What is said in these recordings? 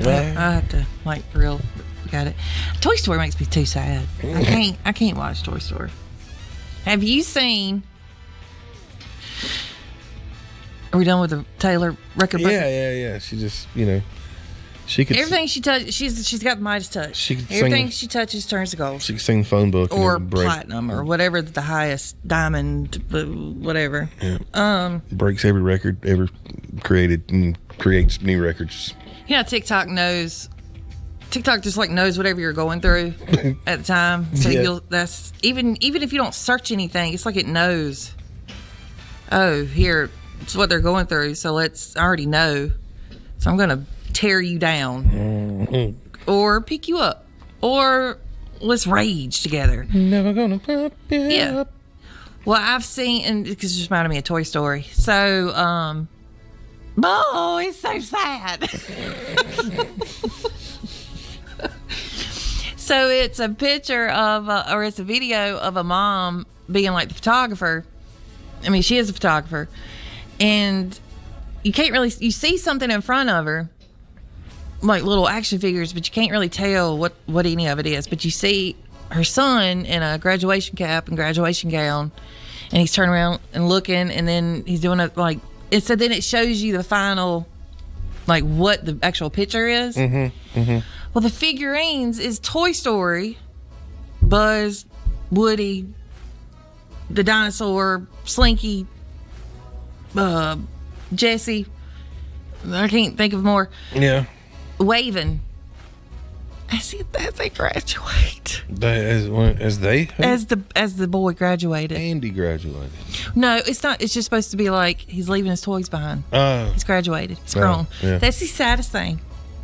I have to like real look at it. Toy Story makes me too sad. I can't watch Toy Story. Have you seen? Are we done with the Taylor record? Yeah. She just, she could. Everything she touches, she's got the Midas touch. She could Everything she touches turns to gold. She could sing the phone book or platinum or whatever the highest diamond, whatever. Yeah. Breaks every record ever created and creates new records. TikTok just like knows whatever you're going through at the time. So that's even if you don't search anything, it's like it knows. Oh, here, it's what they're going through. So I already know. So I'm gonna tear you down, or pick you up, or let's rage together. Never gonna pop you up. Well, I've seen, and because it just reminded me of Toy Story. So, oh, it's so sad. So it's a picture of, or it's a video of a mom being like the photographer. I mean, she is a photographer, and you can't really, you see something in front of her, like little action figures, but you can't really tell what any of it is. But you see her son in a graduation cap and graduation gown, and he's turning around and looking, and then he's doing so then it shows you the final, like what the actual picture is. Well, the figurines is Toy Story, Buzz, Woody, the dinosaur, Slinky, Jesse. I can't think of more. Yeah. Waving as they graduate. As they? As the boy graduated. Andy graduated. No, it's not. It's just supposed to be like he's leaving his toys behind. Oh. He's graduated. He's grown. Yeah. That's the saddest thing.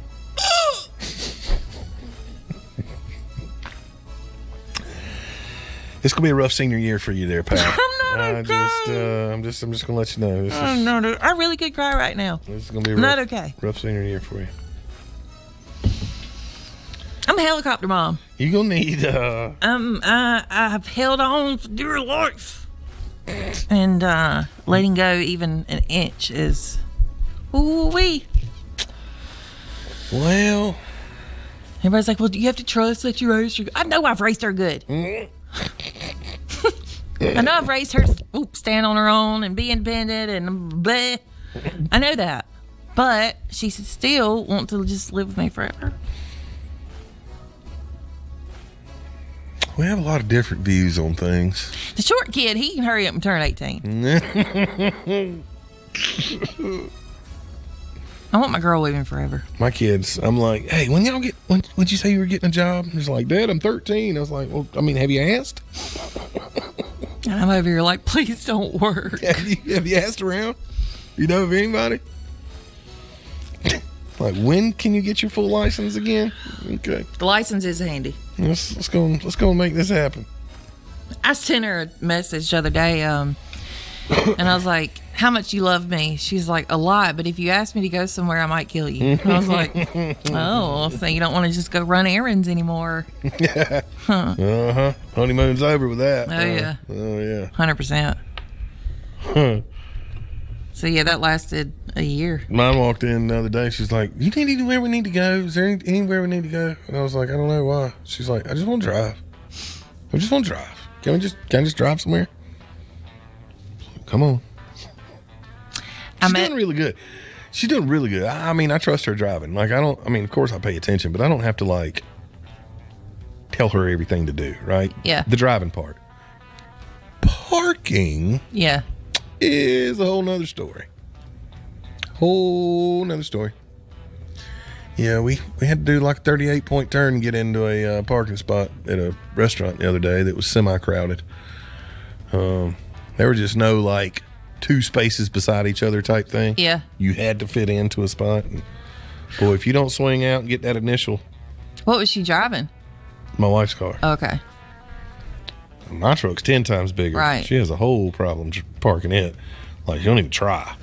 It's gonna be a rough senior year for you there, pal. I'm just gonna let you know. I really could cry right now. This is gonna be rough senior year for you. I'm a helicopter mom. You gonna need. I've held on for dear life, and letting go even an inch is, ooh-wee. Well, everybody's like, well, do you have to trust that you raised her? I know I've raised her good. I know I've raised her stand on her own and be independent and bleh. I know that, but she still want to just live with me forever. We have a lot of different views on things. The short kid, he can hurry up and turn 18. I want my girl living forever. My kids, I'm like, hey, when would you say you were getting a job? He's like, Dad, I'm 13. I was like, well, I mean, have you asked? And I'm over here like, please don't work. Have you asked around? You know of anybody? Like, when can you get your full license again? Okay. The license is handy. Let's go and make this happen. I sent her a message the other day, and I was like, how much you love me? She's like, a lot, but if you ask me to go somewhere, I might kill you. I was like, oh, so you don't want to just go run errands anymore. Yeah. Huh. Honeymoon's over with that. Oh, yeah. Oh, yeah. 100%. Huh. So, yeah, that lasted a year. Mine walked in the other day. She's like, you need anywhere we need to go? Is there anywhere we need to go? And I was like, I don't know why. She's like, I just want to drive. I just want to drive. Can I just drive somewhere? Come on. She's doing really good. She's doing really good. I mean, I trust her driving. Like, of course I pay attention, but I don't have to, like, tell her everything to do, right? Yeah. The driving part. Parking. Yeah. Is a whole nother story. Yeah, we had to do like a 38-point turn and get into a parking spot at a restaurant the other day that was semi-crowded. There were just no like 2 spaces beside each other type thing. Yeah. You had to fit into a spot. And boy, if you don't swing out and get that initial. What was she driving? My wife's car. Okay. My truck's 10 times bigger. Right. She has a whole problem parking it. Like, you don't even try.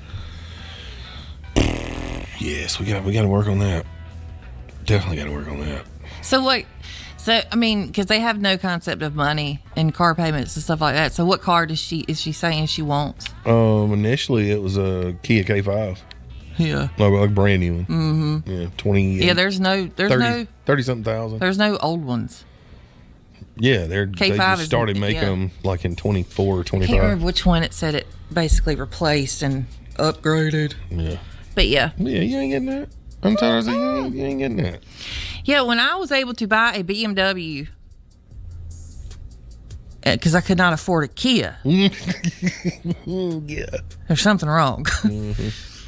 Yes, we got to work on that. Definitely got to work on that. Because they have no concept of money and car payments and stuff like that. So what car is she saying she wants? Initially it was a Kia K5. Yeah. Like a brand new one. Mm-hmm. Yeah, 20. Yeah, there's no 30 something thousand. There's no old ones. Yeah, they just started making them like in 24 or 25. I can't remember which one it said it basically replaced and upgraded. Yeah. But yeah. Yeah, you ain't getting that. I'm telling you ain't getting that. Yeah, when I was able to buy a BMW, because I could not afford a Kia. Yeah. There's something wrong. Mm-hmm.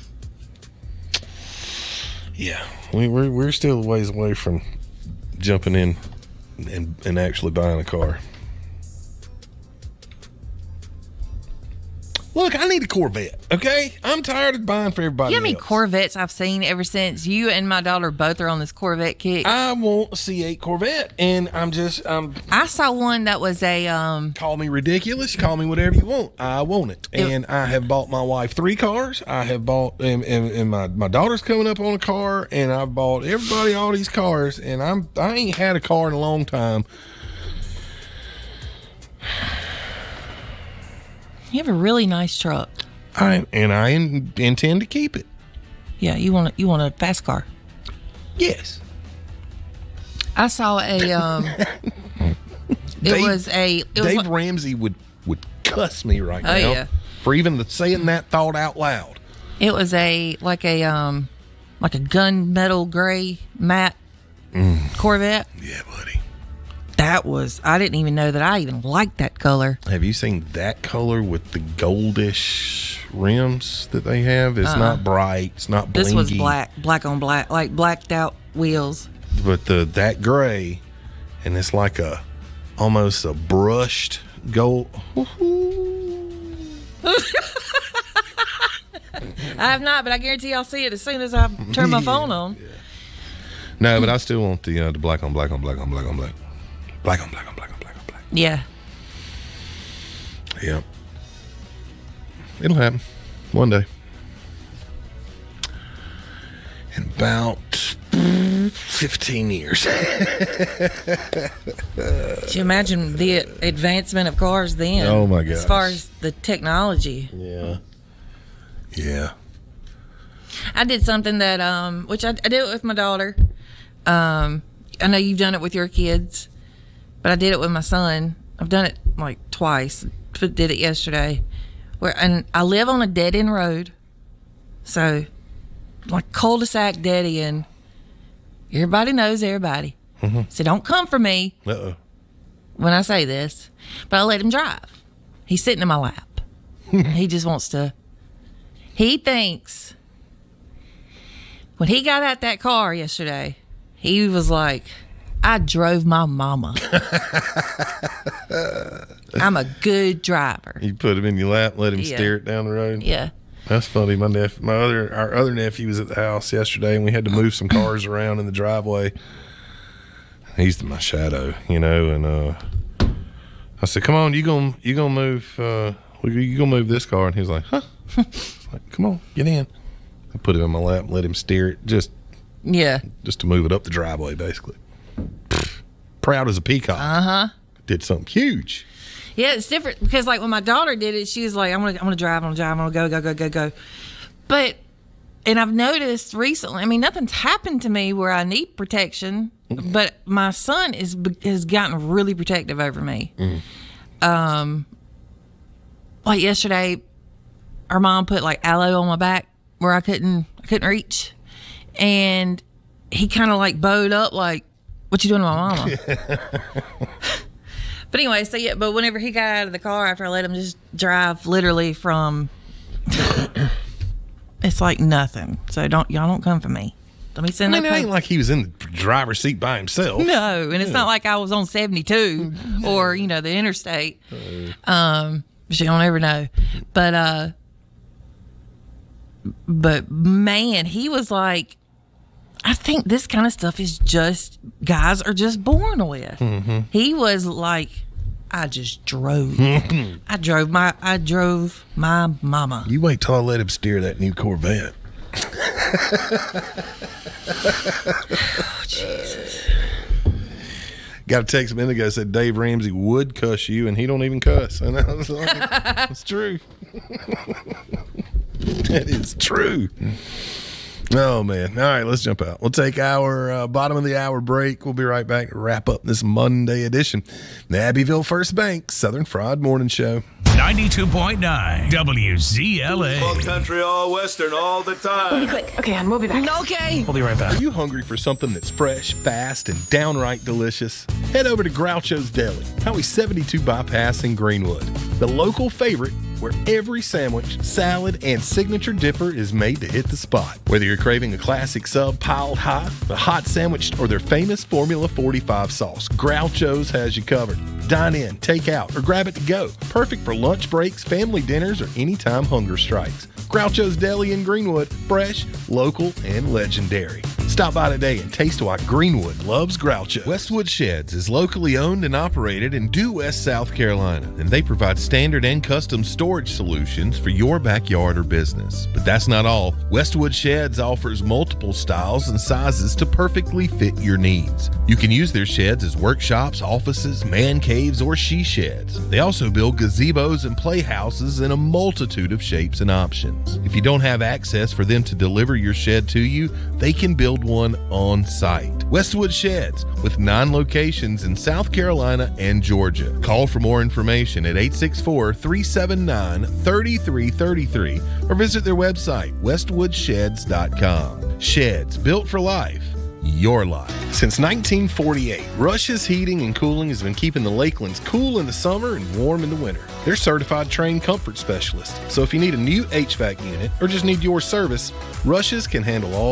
Yeah, we're still a ways away from jumping in and actually buying a car. Look, I need a Corvette, okay? I'm tired of buying for everybody You know how many else. Corvettes I've seen ever since you and my daughter both are on this Corvette kick? I want a C8 Corvette, and I saw one that was a call me ridiculous, call me whatever you want. I want it. And I have bought my wife 3 cars. I have bought, and my daughter's coming up on a car, and I've bought everybody all these cars, and I ain't had a car in a long time. You have a really nice truck. I intend to keep it. Yeah, you want a fast car. Yes. I saw a Dave Ramsey would cuss me right now yeah. for even saying that thought out loud. It was like a gunmetal gray matte Corvette. Yeah, buddy. I didn't even know that I even liked that color. Have you seen that color with the goldish rims that they have? It's not bright. It's not blingy. This was black on black, like blacked out wheels. But that gray, and it's like almost a brushed gold. I have not, but I guarantee I'll see it as soon as I turn my phone on. Yeah. No, but I still want the black on black on black on black on black. Black on black on black on black on black. Yeah. Yep. It'll happen one day. In about 15 years. Could you imagine the advancement of cars then? Oh my gosh. As far as the technology. Yeah. Yeah. I did something that which I did it with my daughter. I know you've done it with your kids, but I did it with my son. I've done it like twice. Did it yesterday. And I live on a dead end road. So like cul-de-sac dead end. Everybody knows everybody. Mm-hmm. So don't come for me when I say this. But I let him drive. He's sitting in my lap. He just wants to. He thinks when he got out that car yesterday, he was like, I drove my mama. I'm a good driver. You put him in your lap, let him steer it down the road. Yeah. That's funny. Our other nephew was at the house yesterday, and we had to move some cars around in the driveway. He's my shadow, and I said, "Come on, you gonna move? You gonna move this car?" And he was like, "Huh?" Like, "Come on, get in." I put him in my lap and let him steer it, just to move it up the driveway, basically. Proud as a peacock. Did something huge. Yeah, it's different because like when my daughter did it, she was like, I'm gonna drive, I'm gonna go. But and I've noticed recently, I mean, nothing's happened to me where I need protection, but my son has gotten really protective over me. Like yesterday, our mom put like aloe on my back where I couldn't reach, and he kind of like bowed up like, "What you doing to my mama?" But anyway, but whenever he got out of the car after I let him just drive literally from, it's like nothing. So y'all don't come for me. Don't be sending it ain't like he was in the driver's seat by himself. No, and it's not like I was on 72 or the interstate. But you don't ever know. But man, he was like, I think this kind of stuff is just guys are just born with. Mm-hmm. He was like, I just drove. I drove my mama. You wait till I let him steer that new Corvette. Oh, Jesus. Got a text a minute ago that said Dave Ramsey would cuss you, and he don't even cuss. And I was like, it's true. That is true. Oh, man. All right, let's jump out. We'll take our bottom of the hour break. We'll be right back to wrap up this Monday edition. The Abbeville First Bank Southern Fried Morning Show. 92.9 WZLA. All country, all western, all the time. We'll be quick. Okay, hon, we'll be back. Okay. We'll be right back. Are you hungry for something that's fresh, fast, and downright delicious? Head over to Groucho's Deli, Highway 72 Bypass in Greenwood. The local favorite where every sandwich, salad, and signature dipper is made to hit the spot. Whether you're craving a classic sub piled high, the hot sandwich, or their famous Formula 45 sauce, Groucho's has you covered. Dine in, take out, or grab it to go. Perfect for lunch breaks, family dinners, or anytime hunger strikes. Groucho's Deli in Greenwood, fresh, local, and legendary. Stop by today and taste why Greenwood loves Groucho. Westwood Sheds is locally owned and operated in Due West, South Carolina, and they provide standard and custom storage solutions for your backyard or business. But that's not all. Westwood Sheds offers multiple styles and sizes to perfectly fit your needs. You can use their sheds as workshops, offices, man caves, or she sheds. They also build gazebos and playhouses in a multitude of shapes and options. If you don't have access for them to deliver your shed to you, they can build one on site. Westwood Sheds, with 9 locations in South Carolina and Georgia. Call for more information at 864-379-3333 or visit their website, westwoodsheds.com. Sheds, built for life. Your life. Since 1948, Rush's Heating and Cooling has been keeping the Lakelands cool in the summer and warm in the winter. They're certified trained comfort specialists, so if you need a new HVAC unit or just need your service, Rush's can handle all